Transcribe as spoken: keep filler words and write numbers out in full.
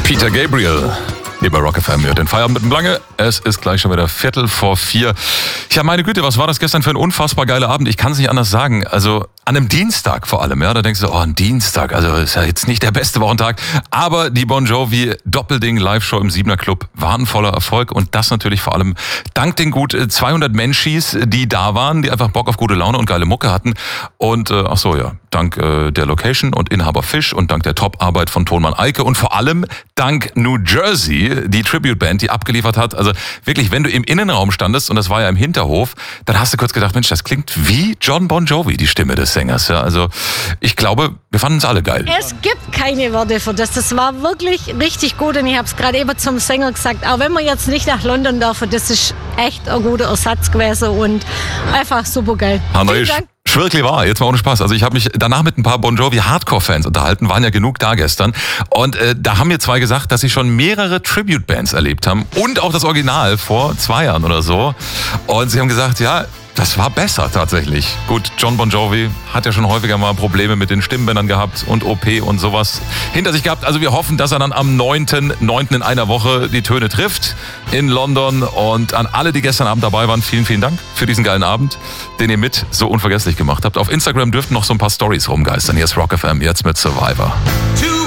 Peter Gabriel. Hier bei Rock F M, den Feierabend mit dem Lange. Es ist gleich schon wieder Viertel vor vier. Ja, meine Güte, was war das gestern für ein unfassbar geiler Abend? Ich kann es nicht anders sagen. Also an einem Dienstag vor allem, ja, da denkst du, oh, ein Dienstag, also ist ja jetzt nicht der beste Wochentag. Aber die Bon Jovi Doppelding Live-Show im Siebener Club war ein voller Erfolg. Und das natürlich vor allem dank den gut zweihundert Menschis, die da waren, die einfach Bock auf gute Laune und geile Mucke hatten. Und, äh, ach so, ja, dank äh, der Location und Inhaber Fisch und dank der Top-Arbeit von Tonmann Eike und vor allem dank New Jersey, die Tribute-Band, die abgeliefert hat. Also wirklich, wenn du im Innenraum standest, und das war ja im Hinterhof, dann hast du kurz gedacht, Mensch, das klingt wie John Bon Jovi, die Stimme des Sängers. Ja, also ich glaube, wir fanden es alle geil. Es gibt keine Worte für das. Das war wirklich richtig gut und ich habe es gerade eben zum Sänger gesagt, auch wenn wir jetzt nicht nach London dürfen, das ist echt ein guter Ersatz gewesen und einfach super geil. Vielen Dank. Wirklich wahr, jetzt mal ohne Spaß. Also ich habe mich danach mit ein paar Bon Jovi Hardcore-Fans unterhalten, waren ja genug da gestern. Und äh, da haben mir zwei gesagt, dass sie schon mehrere Tribute-Bands erlebt haben und auch das Original vor zwei Jahren oder so. Und sie haben gesagt, ja, das war besser tatsächlich. Gut, John Bon Jovi hat ja schon häufiger mal Probleme mit den Stimmbändern gehabt und O P und sowas hinter sich gehabt. Also wir hoffen, dass er dann am neunten neunten in einer Woche die Töne trifft in London. Und an alle, die gestern Abend dabei waren, vielen, vielen Dank für diesen geilen Abend, den ihr mit so unvergesslich gemacht habt. Auf Instagram dürften noch so ein paar Stories rumgeistern. Hier ist Rock F M, jetzt mit Survivor.